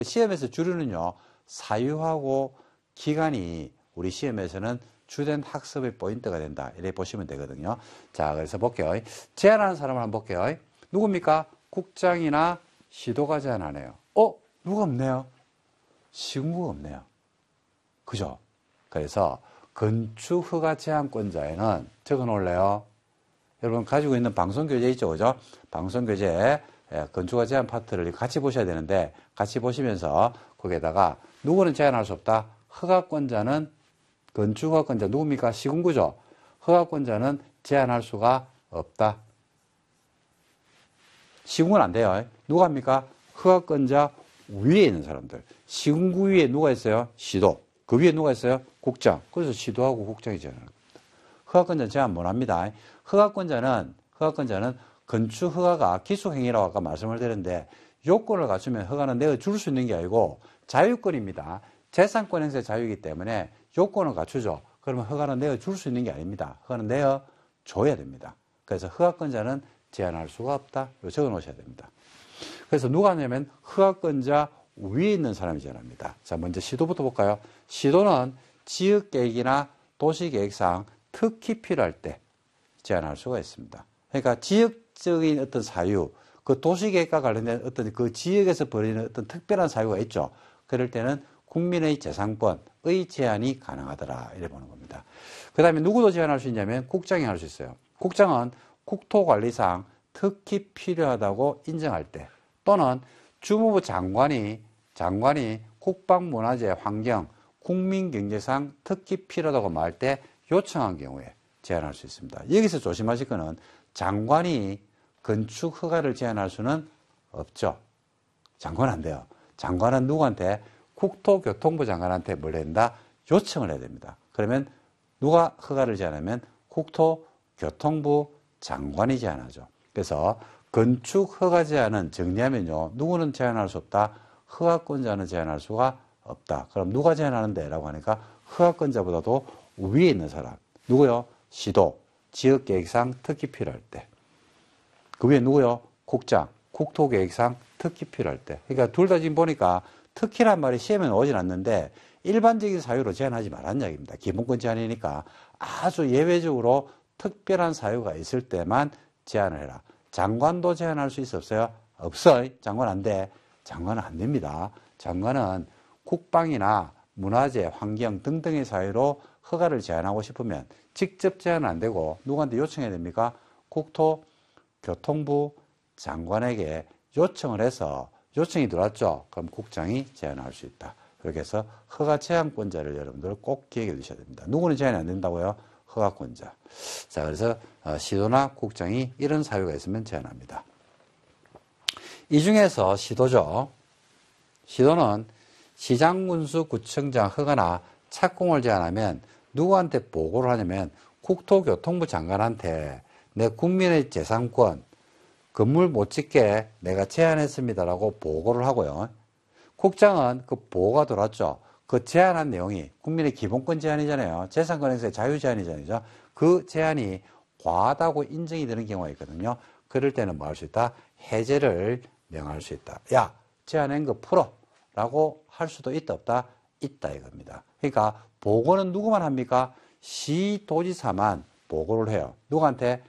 시험에서 주류는요, 사유하고 기간이 우리 시험에서는 주된 학습의 포인트가 된다. 이렇게 보시면 되거든요. 자, 그래서 볼게요. 제안하는 사람을 한번 볼게요. 누굽니까? 국장이나 시도가 제안하네요. 누가 없네요? 시군구가 없네요. 그죠? 그래서 건축허가 제한권자에는 적어 놓을래요. 여러분 가지고 있는 방송교재 있죠, 그죠? 방송교재 건축허가 제한 파트를 같이 보셔야 되는데 같이 보시면서 거기에다가 누구는 제한할 수 없다. 허가권자는 건축허가권자 누굽니까? 시군구죠. 허가권자는 제한할 수가 없다. 시군구는 안 돼요. 누가 합니까? 허가권자 위에 있는 사람들. 시군구 위에 누가 있어요? 시도. 그 위에 누가 있어요? 국장. 그래서 시도하고 국장이 제한하는 겁니다. 허가권자는 제한 못 합니다. 허가권자는 건축 허가가 기숙행위라고 아까 말씀을 드렸는데 요건을 갖추면 허가는 내어줄 수 있는 게 아니고 자유권입니다. 재산권 행사의 자유이기 때문에 요건을 갖추죠. 그러면 허가는 내어줄 수 있는 게 아닙니다. 허가는 내어줘야 됩니다. 그래서 허가권자는 제한할 수가 없다. 이거 적어 놓으셔야 됩니다. 그래서 누가 하냐면 허가권자 위에 있는 사람이 제한합니다. 자, 먼저 시도부터 볼까요? 시도는 지역계획이나 도시계획상 특히 필요할 때 제한할 수가 있습니다. 그러니까 지역적인 어떤 사유, 그 도시계획과 관련된 어떤 그 지역에서 벌이는 어떤 특별한 사유가 있죠. 그럴 때는 국민의 재산권의 제한이 가능하더라. 이래 보는 겁니다. 그 다음에 누구도 제한할 수 있냐면 국장이 할 수 있어요. 국장은 국토관리상 특히 필요하다고 인정할 때 또는 주무부 장관이 국방문화재, 환경, 국민경제상 특히 필요하다고 말할 때 요청한 경우에 제한할 수 있습니다. 여기서 조심하실 거는 장관이 건축 허가를 제한할 수는 없죠. 장관은 안 돼요. 장관은 누구한테? 국토교통부 장관한테 뭘 한다? 요청을 해야 됩니다. 그러면 누가 허가를 제한하면 국토교통부 장관이 제한하죠. 그래서 건축 허가 제한은 정리하면요. 누구는 제한할 수 없다. 허가권자는 제한할 수가 없다. 그럼 누가 제한하는데? 라고 하니까 허가권자보다도 위에 있는 사람. 누구요? 시도. 지역계획상 특히 필요할 때. 그 위에 누구요? 국장. 국토계획상 특히 필요할 때. 그러니까 둘 다 지금 보니까 특히란 말이 시험에는 오진 않는데 일반적인 사유로 제한하지 말라는 이야기입니다. 기본권 제한이니까 아주 예외적으로 특별한 사유가 있을 때만 제한을 해라. 장관도 제한할 수 있어 없어요? 없어요. 장관 안 돼. 장관은 안 됩니다. 장관은 국방이나 문화재, 환경 등등의 사유로 허가를 제한하고 싶으면 직접 제한은 안 되고 누구한테 요청해야 됩니까? 국토교통부 장관에게 요청을 해서 요청이 들어왔죠. 그럼 국장이 제한할 수 있다. 그렇게 해서 허가 제한권자를 여러분들 꼭 기억해 두셔야 됩니다. 누구는 제한이 안 된다고요? 허가권자. 자, 그래서 시도나 국장이 이런 사유가 있으면 제한합니다. 이 중에서 시도죠. 시도는 시장군수 구청장 허가나 착공을 제한하면 누구한테 보고를 하냐면 국토교통부 장관한테 내 국민의 재산권 건물 못 짓게 내가 제한했습니다라고 보고를 하고요. 국장은 그 보고가 들어왔죠. 그 제한한 내용이 국민의 기본권 제한이잖아요. 재산권 행사의 자유 제한이잖아요. 그 제한이 과하다고 인정이 되는 경우가 있거든요. 그럴 때는 뭐 할 수 있다? 해제를 명할 수 있다. 야, 제한한 거 풀어. 라고 할 수도 있다, 없다? 있다 이겁니다. 그러니까 보고는 누구만 합니까? 시도지사만 보고를 해요. 누구한테?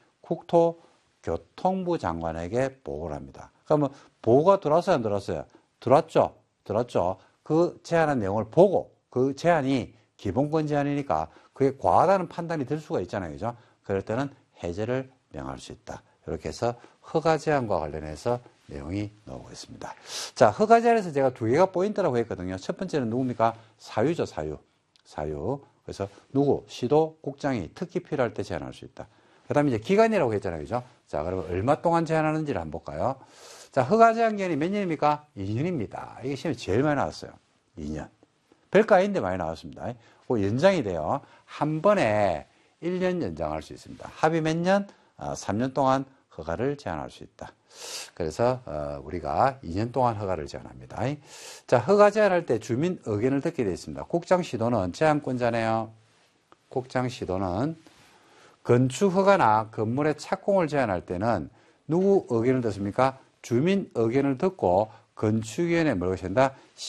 국토교통부 장관에게 보고를 합니다. 그러면 보고가 들어왔어요, 안 들어왔어요? 들어왔죠. 들어왔죠. 그 제한한 내용을 보고 그 제한이 기본권 제한이니까 그게 과하다는 판단이 들 수가 있잖아요. 그죠? 그럴 때는 해제를 명할 수 있다. 이렇게 해서 허가 제한과 관련해서 내용이 나오고 있습니다. 자, 허가 제한에서 제가 두 개가 포인트라고 했거든요. 첫 번째는 누굽니까? 사유죠, 사유. 사유. 그래서 누구? 시도, 국장이 특히 필요할 때 제한할 수 있다. 그 다음에 이제 기간이라고 했잖아요. 그죠? 자, 그러면 얼마 동안 제한하는지를 한번 볼까요? 자, 허가 제한 기간이 몇 년입니까? 2년입니다. 이게 시험에 제일 많이 나왔어요. 2년. 별거 아닌데 많이 나왔습니다. 그 연장이 돼요. 한 번에 1년 연장할 수 있습니다. 합의 몇 년? 3년 동안 허가를 제한할 수 있다. 그래서 우리가 2년 동안 허가를 제한합니다. 자, 허가 제한할 때 주민 의견을 듣게 되어 있습니다. 국장 시도는 제한권자네요. 국장 시도는 건축 허가나 건물의 착공을 제한할 때는 누구 의견을 듣습니까? 주민 의견을 듣고 건축위원회에 뭐라고 한다?